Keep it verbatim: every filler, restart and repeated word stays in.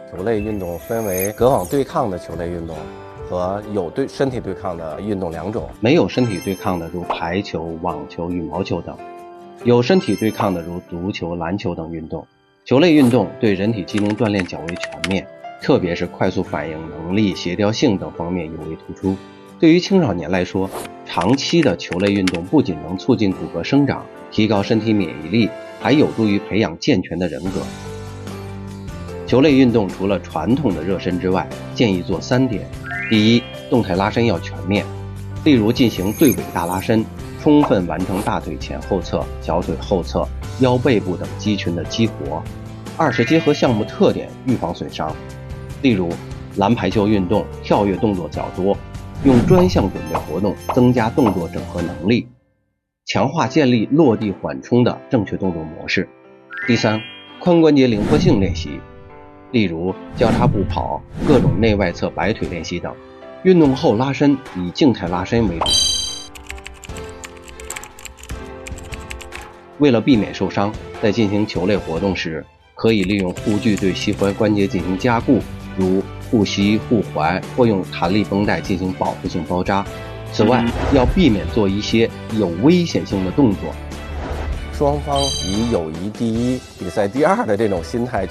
球类运动分为隔网对抗的球类运动和有对身体对抗的运动两种。 没有身体对抗的如排球、网球、羽毛球等，有身体对抗的如足球、篮球等运动。球类运动对人体机能锻炼较为全面，特别是快速反应能力、协调性等方面尤为突出。对于青少年来说，长期的球类运动不仅能促进骨骼生长，提高身体免疫力，还有助于培养健全的人格。球类运动除了传统的热身之外，建议做三点。第一，动态拉伸要全面，例如进行对尾大拉伸，充分完成大腿前后侧、小腿后侧、腰背部等肌群的激活。二是结合项目特点预防损伤，例如篮排球运动跳跃动作较多，用专项准备活动增加动作整合能力，强化建立落地缓冲的正确动作模式。第三，髋关节灵活性练习，例如交叉步跑、各种内外侧摆腿练习等。运动后拉伸以静态拉伸为主。为了避免受伤，在进行球类活动时，可以利用护具对膝踝关节进行加固，如护膝、护踝，或用弹力绷带进行保护性包扎。此外，要避免做一些有危险性的动作。 双方以友谊第一、比赛第二的这种心态